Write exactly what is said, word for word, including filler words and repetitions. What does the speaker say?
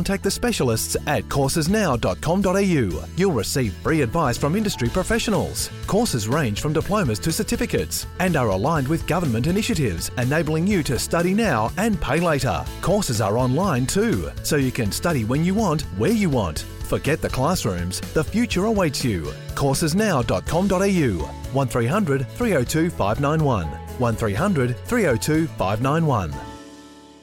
contact the specialists at courses now dot com dot a u. You'll receive free advice from industry professionals. Courses range from diplomas to certificates and are aligned with government initiatives, enabling you to study now and pay later. Courses are online too, so you can study when you want, where you want. Forget the classrooms, the future awaits you. courses now dot com dot a u, one three hundred three oh two five nine one, one three hundred three oh two five nine one.